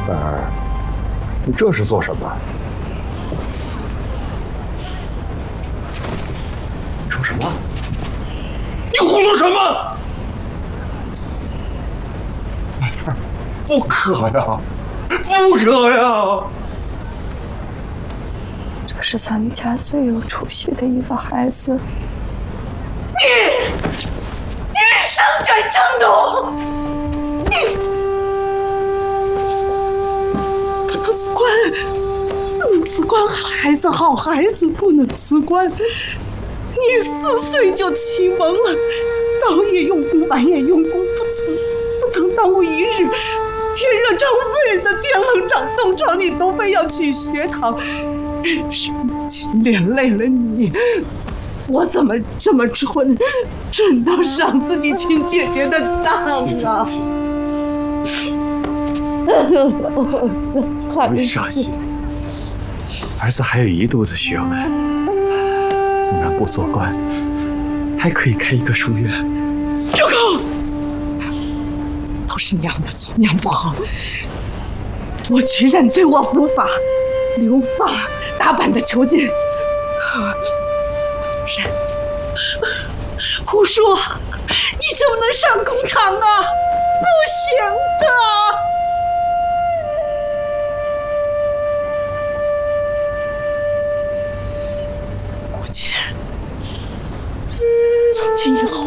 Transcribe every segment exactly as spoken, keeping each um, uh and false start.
婉儿，你这是做什么？你说什么？你胡说什么？婉儿，不可呀，不可呀！ 这是咱们家最有出息的一个孩子。 你，你是圣犬正奴，你不能辞官，不能辞官，孩子好孩子不能辞官。你四岁就启蒙了，早也用功，晚也用功，不曾不曾耽误一日。天热长痱子，天冷长冻疮，你都非要去学堂，是母亲连累了你。我怎么这么蠢，蠢到上自己亲姐姐的当啊！ 不用伤心，儿子还有一肚子学问，纵然不做官，还可以开一个书院。 住口！都是娘的错，娘不好。我去认罪，我伏法，留发打板的囚禁。不然，胡说！你怎么能上工厂啊？不行的。母亲，从今以后，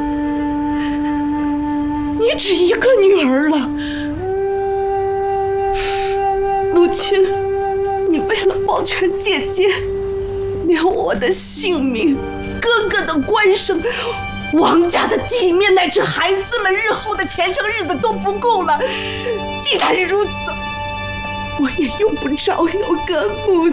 你只一个女儿了。母亲，你为了保全姐姐，连我的性命、哥哥的官声、王家的体面，乃至孩子们日后的前程日子都不够了。既然如此，我也用不着有个母亲。